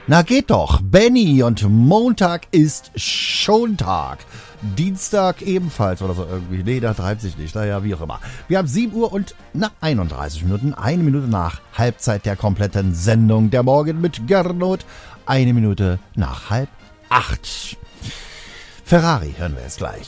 Na geht doch, Benny, und Montag ist Schontag. Dienstag ebenfalls oder so irgendwie. Nee, da treibt sich nicht. Naja, wie auch immer. Wir haben 7 Uhr und 31 Minuten. 1 Minute nach Halbzeit der kompletten Sendung. Der Morgen mit Gernot. 1 Minute nach 7:30. Ferrari hören wir jetzt gleich.